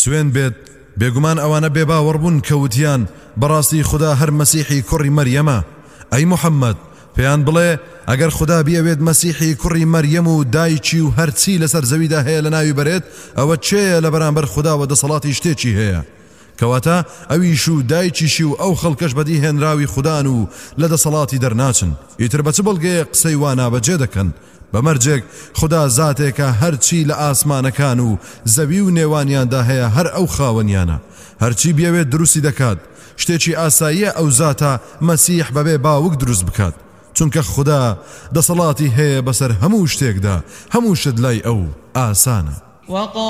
سوێن بێت بێگومان ئەوانە بێباوەڕبوون کەوتیان بەڕاستی خدا هەر مەسیحی کوڕی مەریەمە. ئەی محەممەد پێیان بڵێ ئەگەر خدا بیەوێت مەسیحی کوڕی مەریەم و دایکی و هەرچی لەسەر زەویدا هەیە لە ناوی بەرێت ئەوە چێە لە بەرامبەر خداوە دەسەڵاتی شتێکی هەیە؟ کەواتە ئەویش و دایکیشی و ئەو خەڵکەش بەدی هێنراوی خوددان و لە دەسەڵاتی دەرناچن. ئیتر بە چ بەڵگەیە قسەی وانابەجێ دەکەن؟ بەمەرجێک خدا زاتێکە هەرچی لە ئاسمانەکان و زەوی و نێوانیاندا هەیە هەر ئەو خاوەنیانە. هەرچی بیەوێت دروستی دەکات. شتێکی ئاساییە ئەو زاتە مەسیح بەبێ باوک دروست بکات، چونکە خدا دەسەڵاتی هەیە بەسەر هەموو شتێکدا، هەموو شت لای ئەو ئاسانە.